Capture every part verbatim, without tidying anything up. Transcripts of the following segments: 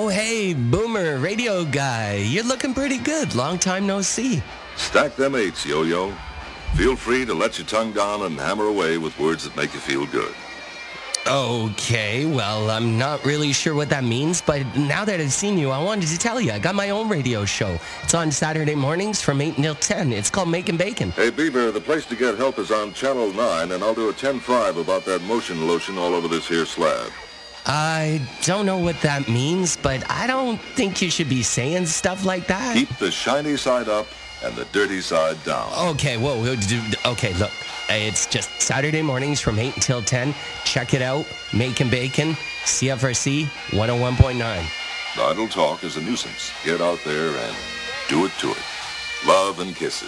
Oh, hey, Boomer, radio guy. You're looking pretty good. Long time no see. Stack them eights, yo-yo. Feel free to let your tongue down and hammer away with words that make you feel good. Okay, well, I'm not really sure what that means, but now that I've seen you, I wanted to tell you, I got my own radio show. It's on Saturday mornings from eight until ten. It's called Making Bacon. Hey, Bieber, the place to get help is on Channel nine, and I'll do a ten five about that motion lotion all over this here slab. I don't know what that means, but I don't think you should be saying stuff like that. Keep the shiny side up and the dirty side down. Okay, whoa, whoa, okay, look. It's just Saturday mornings from eight until ten. Check it out. Making Bacon, C F R C one oh one point nine. Idle talk is a nuisance. Get out there and do it to it. Love and kisses.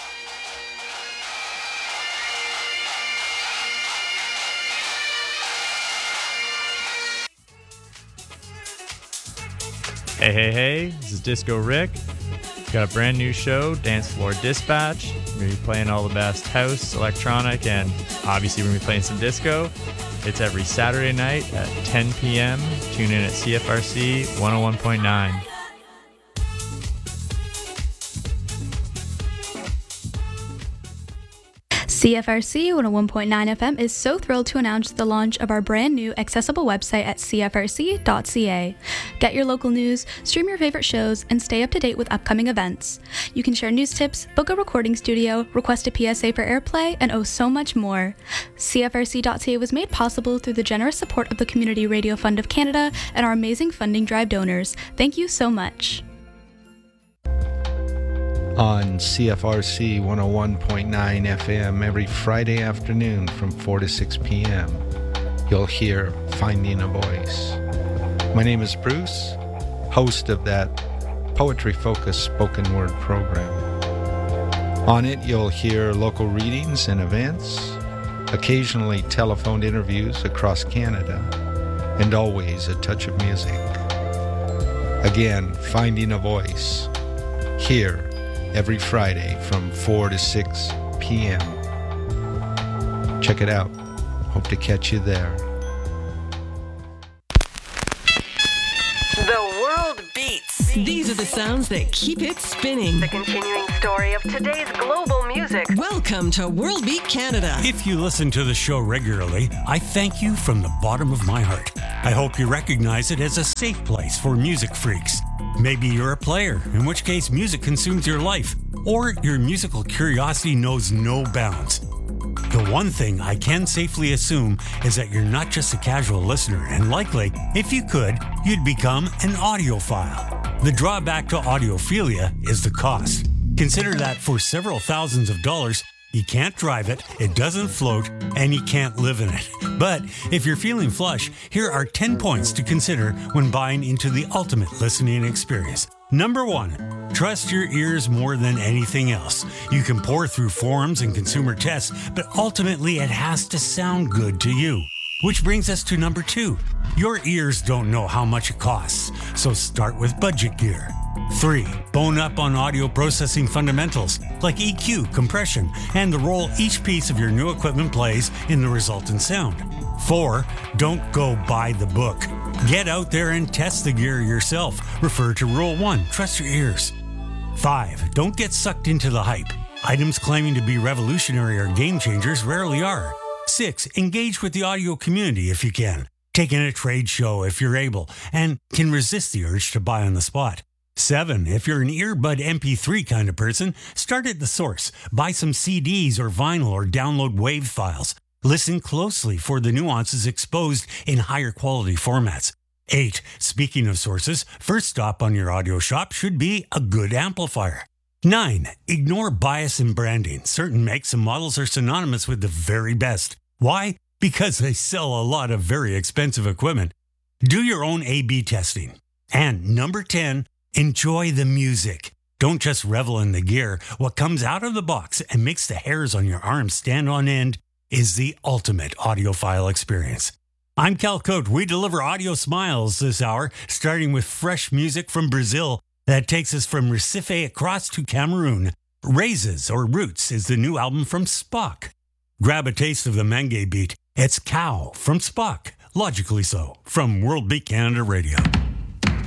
Hey, hey, hey, this is Disco Rick. Got a brand new show, Dance Floor Dispatch. We're going to be playing all the best house, electronic, and obviously we're going to be playing some disco. It's every Saturday night at ten p.m. Tune in at C F R C one oh one point nine. C F R C one oh one point nine F M is so thrilled to announce the launch of our brand new accessible website at c f r c dot c a. Get your local news, stream your favorite shows, and stay up to date with upcoming events. You can share news tips, book a recording studio, request a P S A for airplay, and oh so much more. c f r c dot c a was made possible through the generous support of the Community Radio Fund of Canada and our amazing funding drive donors. Thank you so much. On C F R C one oh one point nine F M every Friday afternoon from four to six p.m. You'll hear Finding a Voice. My name is Bruce, host of that poetry-focused spoken word program. On it, you'll hear local readings and events, occasionally telephoned interviews across Canada, and always a touch of music. Again, Finding a Voice, here every Friday from four to six p.m. Check it out. Hope to catch you there. The world beats. These are the sounds that keep it spinning. The continuing story of today's global music. Welcome to World Beat Canada. If you listen to the show regularly, I thank you from the bottom of my heart. I hope you recognize it as a safe place for music freaks. Maybe you're a player, in which case music consumes your life, or your musical curiosity knows no bounds. The one thing I can safely assume is that you're not just a casual listener, and likely, if you could, you'd become an audiophile. The drawback to audiophilia is the cost. Consider that for several thousands of dollars, you can't drive it, it doesn't float, and you can't live in it. But if you're feeling flush, here are ten points to consider when buying into the ultimate listening experience. Number one, trust your ears more than anything else. You can pour through forums and consumer tests, but ultimately it has to sound good to you. Which brings us to number two. Your ears don't know how much it costs, so start with budget gear. Three, bone up on audio processing fundamentals like E Q, compression, and the role each piece of your new equipment plays in the resultant sound. Four, don't go buy the book. Get out there and test the gear yourself. Refer to Rule one, trust your ears. Five, don't get sucked into the hype. Items claiming to be revolutionary or game changers rarely are. Six, engage with the audio community if you can. Take in a trade show if you're able, and can resist the urge to buy on the spot. Seven, if you're an earbud M P three kind of person, start at the source. Buy some C Ds or vinyl or download WAV files. Listen closely for the nuances exposed in higher quality formats. Eight, speaking of sources, first stop on your audio shop should be a good amplifier. Nine, ignore bias in branding. Certain makes and models are synonymous with the very best. Why? Because they sell a lot of very expensive equipment. Do your own A B testing. And number ten, enjoy the music. Don't just revel in the gear. What comes out of the box and makes the hairs on your arms stand on end is the ultimate audiophile experience. I'm Cal Cote. We deliver audio smiles this hour, starting with fresh music from Brazil that takes us from Recife across to Cameroon. Raises or Roots is the new album from Spock. Grab a taste of the Menge beat. It's Cow from Spock. Logically so, from World Beat Canada Radio.